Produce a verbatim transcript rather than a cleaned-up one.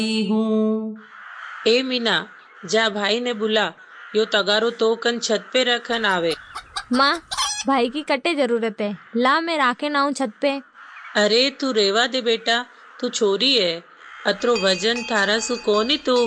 हूँ। ए मीना, जा भाई ने बुला, यो तगारो तो कन छत पे रखन आवे। माँ, भाई की कटे जरूरत है, ला मैं राखे ना हूँ छत पे। अरे तू रेवा दे बेटा, तू छोरी है, अतरो वजन थारा सु कोनी तो